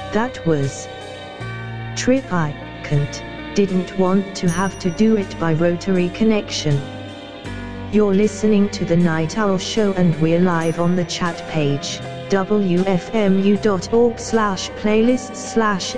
That was Trip I Can't, Didn't Want to Have to Do It by Rotary Connection. You're listening to The Night Owl Show and we're live on the chat page, wfmu.org/playlists/